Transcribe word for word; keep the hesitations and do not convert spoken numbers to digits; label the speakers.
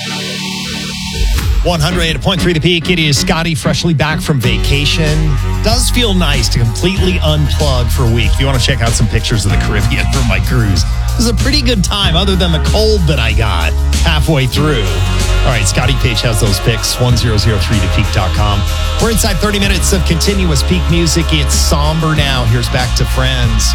Speaker 1: one oh eight point three The Peak. It is Scotty, freshly back from vacation. Does feel nice to completely unplug for a week. If you want to check out some pictures of the Caribbean from my cruise, it was a pretty good time other than the cold that I got halfway through. All right, Scotty Page has those pics, one thousand three the peak dot com. We're inside thirty minutes of continuous Peak music. It's somber now. Here's Back to Friends.